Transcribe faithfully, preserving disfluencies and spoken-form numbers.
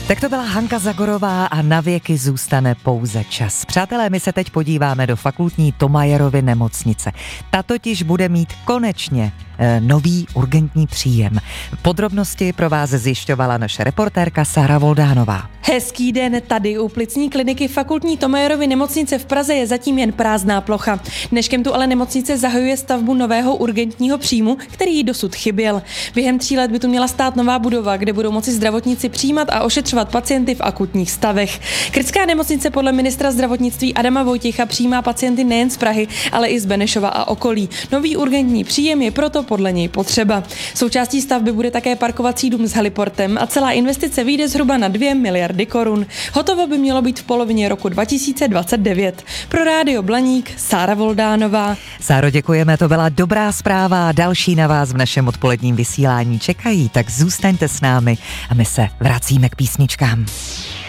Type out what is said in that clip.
Tak to byla Hanka Zagorová a na věky zůstane pouze čas. Přátelé, my se teď podíváme do fakultní Thomayerovy nemocnice. Ta totiž bude mít konečně e, nový urgentní příjem. Podrobnosti pro vás zjišťovala naše reportérka Sára Voldánová. Hezký den, tady u plicní kliniky fakultní Thomayerovy nemocnice v Praze je zatím jen prázdná plocha. Dneškem tu ale nemocnice zahajuje stavbu nového urgentního příjmu, který jí dosud chyběl. Během tří let by tu měla stát nová budova, kde budou moci zdravotníci přijímat a ošetřovat pacienty v akutních stavech. Krtská nemocnice podle ministra zdravotnictví Adama Vojtěcha přijímá pacienty nejen z Prahy, ale i z Benešova a okolí. Nový urgentní příjem je proto podle něj potřeba. Součástí stavby bude také parkovací dům s heliportem a celá investice vyjde zhruba na dvě miliardy korun. Hotovo by mělo být v polovině roku dva tisíce dvacet devět. Pro Rádio Blaník Sára Voldánová. Sáro, děkujeme, to byla dobrá zpráva. Další na vás v našem odpoledním vysílání čekají, tak zůstaňte s námi a my se vracíme k písničkám.